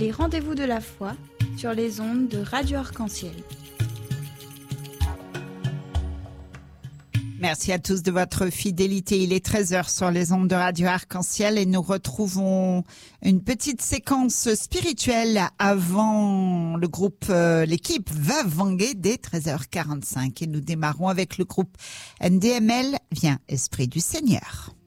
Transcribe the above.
les rendez-vous de la foi sur les ondes de Radio Arc-en-Ciel. Merci à tous de votre fidélité. Il est 13h sur les ondes de Radio Arc-en-Ciel et nous retrouvons une petite séquence spirituelle avant le groupe, l'équipe va vanguer dès 13h45 et nous démarrons avec le groupe NDML, Viens Esprit du Seigneur.